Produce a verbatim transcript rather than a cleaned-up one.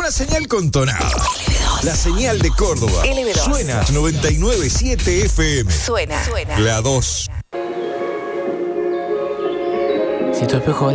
una señal con tonada. La señal de Córdoba. L B dos. Suena noventa y nueve punto siete F M. Suena. Suena. La dos. Si tu espejo